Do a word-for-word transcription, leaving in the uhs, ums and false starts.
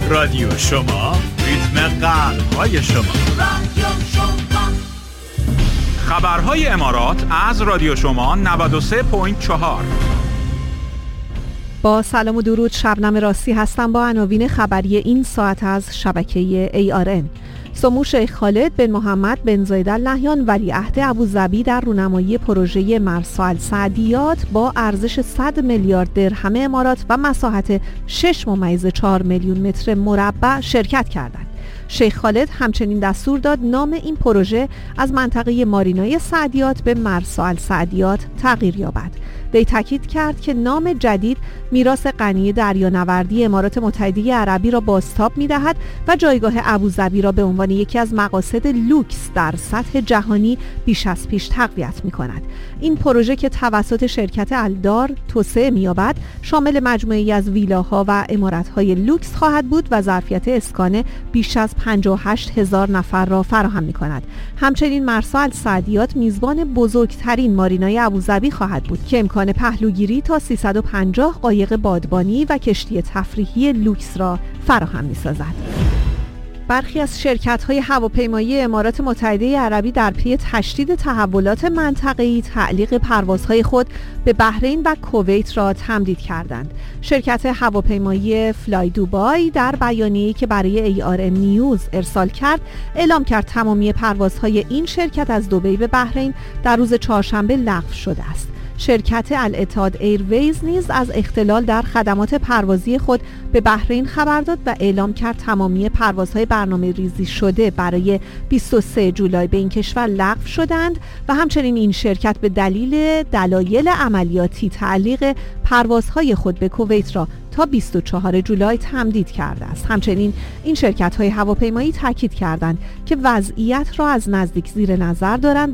رادیو شما، ریتم قلب‌های شما. رادیو شما. خبرهای امارات از رادیو شما نود و سه و چهار. با سلام و درود، شبنم راستی هستم با عناوین خبری این ساعت از شبکه ای آر ان. سمو شیخ خالد بن محمد بن زاید ال نهیان ولیعهد ابوظبی در رونمایی پروژه مرسا السعدیات با ارزش صد میلیارد درهم امارات و مساحت شش ممیز چهار میلیون متر مربع شرکت کردند. شیخ خالد همچنین دستور داد نام این پروژه از منطقه مارینای سعدیات به مرسا السعدیات تغییر یابد. وی تاکید کرد که نام جدید میراث غنی دریانوردی امارات متحده عربی را بازتاب می‌دهد و جایگاه ابوظبی را به عنوان یکی از مقاصد لوکس در سطح جهانی بیش از پیش تقویت می‌کند. این پروژه که توسط شرکت الدار توسعه می‌یابد، شامل مجموعه‌ای از ویلاها و عمارت‌های لوکس خواهد بود و ظرفیت اسکان بیش از پنجاه و هشت هزار نفر را فراهم می‌کند. همچنین مرسا السعدیات میزبان بزرگترین مارینای ابوظبی خواهد بود که امکان پهلوگیری تا سیصد و پنجاه قایق بادبانی و کشتی تفریحی لوکس را فراهم می‌سازد. برخی از شرکت‌های هواپیمایی امارات متحده عربی در پی تشدید تحولات منطقه‌ای تعلیق پروازهای خود به بحرین و کویت را تمدید کردند. شرکت هواپیمایی فلای دوبای در بیانیه‌ای که برای ای آر ان نیوز ارسال کرد، اعلام کرد تمامی پروازهای این شرکت از دبی به بحرین در روز چهارشنبه لغو شده است. شرکت الاتحاد ایرویز نیز از اختلال در خدمات پروازی خود به بحرین خبر داد و اعلام کرد تمامی پروازهای برنامه ریزی شده برای بیست و سوم جولای به این کشور لغو شدند و همچنین این شرکت به دلیل دلایل عملیاتی تعلیق پروازهای خود به کویت را تا بیست و چهارم جولای تمدید کرده است. همچنین این شرکت‌های هواپیمایی تاکید کردند که وضعیت را از نزدیک زیر نظر دارند